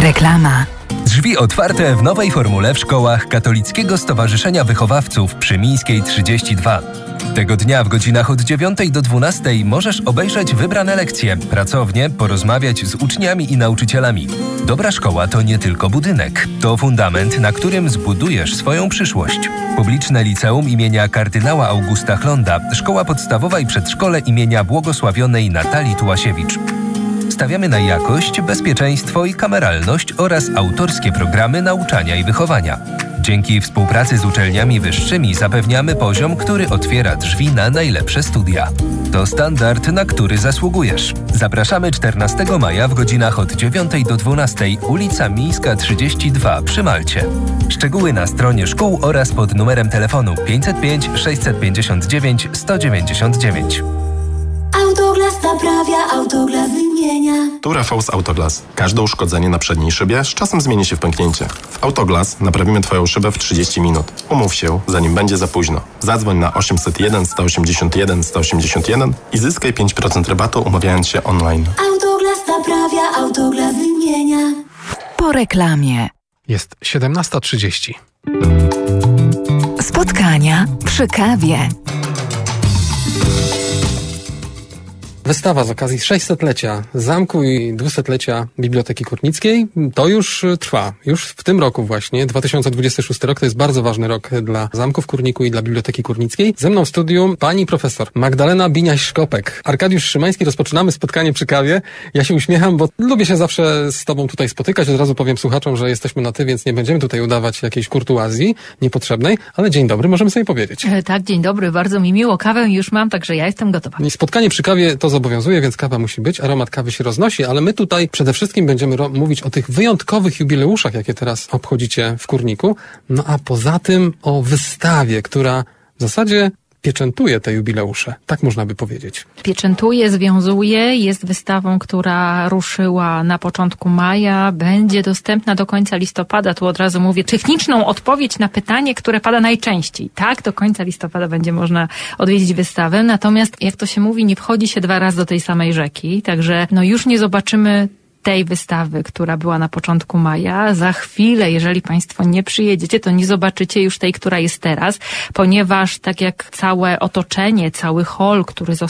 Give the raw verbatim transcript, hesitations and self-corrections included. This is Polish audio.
Reklama. Drzwi otwarte w nowej formule w szkołach Katolickiego Stowarzyszenia Wychowawców przy Mińskiej trzydzieści dwa. Tego dnia w godzinach od dziewiątej do dwunastej możesz obejrzeć wybrane lekcje, pracownie, porozmawiać z uczniami i nauczycielami. Dobra szkoła to nie tylko budynek, to fundament, na którym zbudujesz swoją przyszłość. Publiczne liceum imienia kardynała Augusta Hlonda, szkoła podstawowa i przedszkole imienia błogosławionej Natalii Tułasiewicz. Stawiamy na jakość, bezpieczeństwo i kameralność oraz autorskie programy nauczania i wychowania. Dzięki współpracy z uczelniami wyższymi zapewniamy poziom, który otwiera drzwi na najlepsze studia. To standard, na który zasługujesz. Zapraszamy czternastego maja w godzinach od dziewiątej do dwunastej, ulica Mińska trzydzieści dwa przy Malcie. Szczegóły na stronie szkół oraz pod numerem telefonu pięćset pięć sześćset pięćdziesiąt dziewięć sto dziewięćdziesiąt dziewięć. Autoglas naprawia, Autoglas wymienia. Tu Rafał z Autoglas. Każde uszkodzenie na przedniej szybie z czasem zmieni się w pęknięcie. W Autoglas naprawimy Twoją szybę w trzydzieści minut. Umów się, zanim będzie za późno. Zadzwoń na osiemset jeden sto osiemdziesiąt jeden sto osiemdziesiąt jeden i zyskaj pięć procent rabatu umawiając się online. Autoglas naprawia, Autoglas wymienia. Po reklamie. Jest siedemnasta trzydzieści. Spotkania przy kawie. Wystawa z okazji sześćsetlecia zamku i dwusetlecia Biblioteki Kurnickiej to już trwa. Już w tym roku właśnie, dwa tysiące dwudziesty szósty rok, to jest bardzo ważny rok dla zamku w Kurniku i dla Biblioteki Kurnickiej. Ze mną w studiu pani profesor Magdalena Biniaś-Szkopek. Arkadiusz Szymański, rozpoczynamy spotkanie przy kawie. Ja się uśmiecham, bo lubię się zawsze z tobą tutaj spotykać. Od razu powiem słuchaczom, że jesteśmy na ty, więc nie będziemy tutaj udawać jakiejś kurtuazji niepotrzebnej, ale dzień dobry, możemy sobie powiedzieć. E, tak, dzień dobry, bardzo mi miło. Kawę już mam, także ja jestem gotowa. I spotkanie przy kawie to zobowiązuje, więc kawa musi być, aromat kawy się roznosi, ale my tutaj przede wszystkim będziemy ro- mówić o tych wyjątkowych jubileuszach, jakie teraz obchodzicie w Kurniku, no a poza tym o wystawie, która w zasadzie pieczętuje te jubileusze, tak można by powiedzieć. Pieczętuje, związuje, jest wystawą, która ruszyła na początku maja, będzie dostępna do końca listopada. Tu od razu mówię techniczną odpowiedź na pytanie, które pada najczęściej. Tak, do końca listopada będzie można odwiedzić wystawę, natomiast jak to się mówi, nie wchodzi się dwa razy do tej samej rzeki, także no już nie zobaczymy tej wystawy, która była na początku maja. Za chwilę, jeżeli Państwo nie przyjedziecie, to nie zobaczycie już tej, która jest teraz, ponieważ tak jak całe otoczenie, cały hol, który został